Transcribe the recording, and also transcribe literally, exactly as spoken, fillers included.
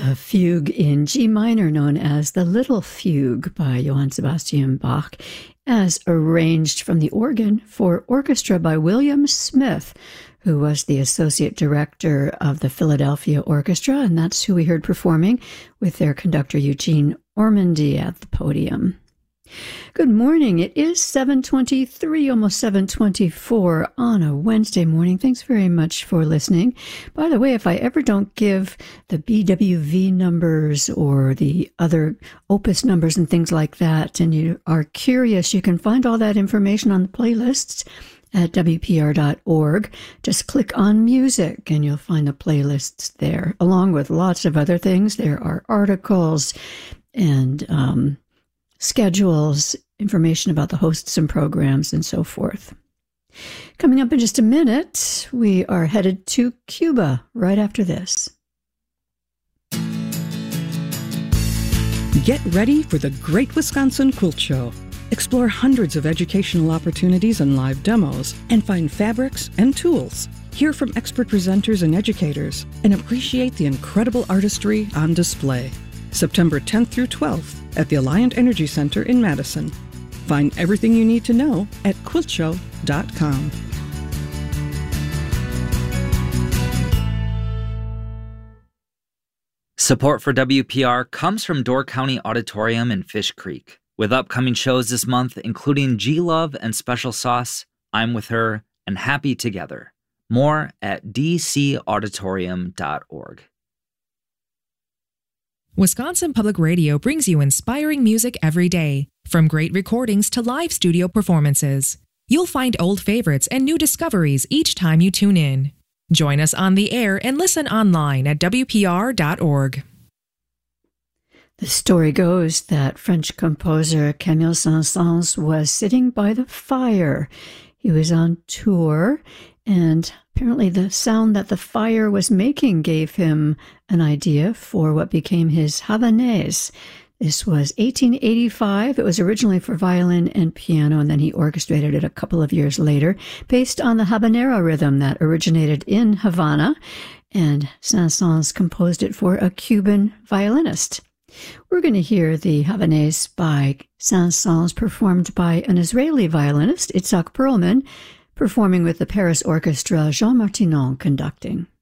a fugue in G minor known as the Little Fugue by Johann Sebastian Bach, as arranged from the organ for orchestra by William Smith, who was the associate director of the Philadelphia Orchestra, and that's who we heard performing with their conductor Eugene Ormandy at the podium. Good morning. It is seven twenty-three, almost seven twenty-four on a Wednesday morning. Thanks very much for listening. By the way, if I ever don't give the B W V numbers or the other Opus numbers and things like that, and you are curious, you can find all that information on the playlists at W P R dot org. Just click on music and you'll find the playlists there, along with lots of other things. There are articles and um, schedules, information about the hosts and programs, and so forth. Coming up in just a minute, we are headed to Cuba right after this. Get ready for the Great Wisconsin Quilt Show. Explore hundreds of educational opportunities and live demos, and find fabrics and tools. Hear from expert presenters and educators, and appreciate the incredible artistry on display. September tenth through twelfth at the Alliant Energy Center in Madison. Find everything you need to know at quilt show dot com. Support for W P R comes from Door County Auditorium in Fish Creek. With upcoming shows this month, including G-Love and Special Sauce, I'm With Her, and Happy Together. More at d c auditorium dot org. Wisconsin Public Radio brings you inspiring music every day, from great recordings to live studio performances. You'll find old favorites and new discoveries each time you tune in. Join us on the air and listen online at w p r dot org. The story goes that French composer Camille Saint-Saëns was sitting by the fire. He was on tour, and apparently the sound that the fire was making gave him an idea for what became his Havanaise. This was eighteen eighty-five. It was originally for violin and piano, and then he orchestrated it a couple of years later, based on the habanero rhythm that originated in Havana, and Saint-Saëns composed it for a Cuban violinist. We're going to hear the Havanaise by Saint-Saëns performed by an Israeli violinist, Itzhak Perlman, performing with the Paris Orchestra, Jean Martinon conducting.